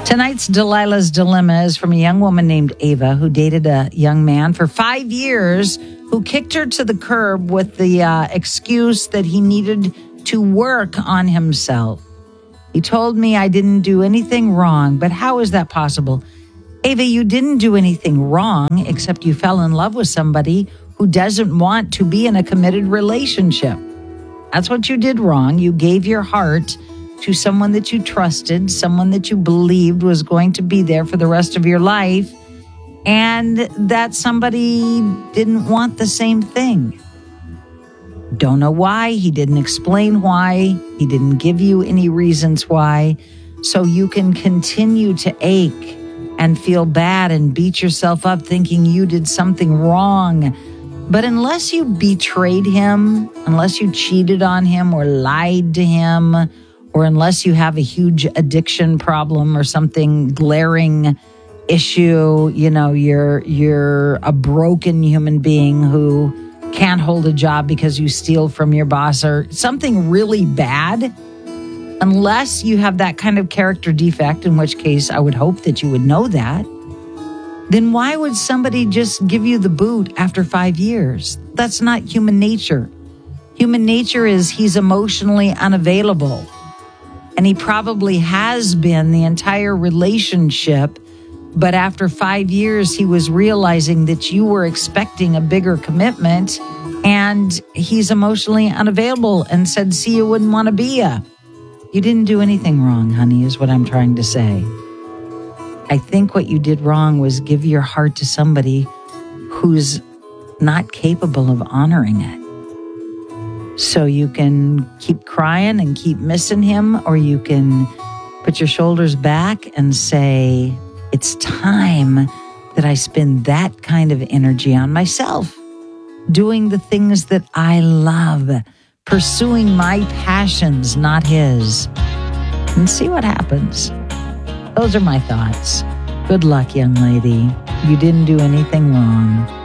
Tonight's Delilah's Dilemma is from a young woman named Ava who dated a young man for 5 years who kicked her to the curb with the excuse that he needed to work on himself. He told me I didn't do anything wrong, but how is that possible? Ava, you didn't do anything wrong, except you fell in love with somebody who doesn't want to be in a committed relationship. That's what you did wrong. You gave your heart to someone that you trusted, someone that you believed was going to be there for the rest of your life, and that somebody didn't want the same thing. Don't know why. He didn't explain why. He didn't give you any reasons why. So you can continue to ache and feel bad and beat yourself up thinking you did something wrong. But unless you betrayed him, unless you cheated on him or lied to him, or unless you have a huge addiction problem or something glaring issue, you're a broken human being who can't hold a job because you steal from your boss or something really bad, unless you have that kind of character defect, in which case I would hope that you would know that, then why would somebody just give you the boot after 5 years? That's not human nature. Human nature is he's emotionally unavailable. And he probably has been the entire relationship. But after 5 years, he was realizing that you were expecting a bigger commitment. And he's emotionally unavailable and said, see, you wouldn't want to be ya. You didn't do anything wrong, honey, is what I'm trying to say. I think what you did wrong was give your heart to somebody who's not capable of honoring it. So you can keep crying and keep missing him, or you can put your shoulders back and say, it's time that I spend that kind of energy on myself, doing the things that I love, pursuing my passions, not his, and see what happens. Those are my thoughts. Good luck, young lady. You didn't do anything wrong.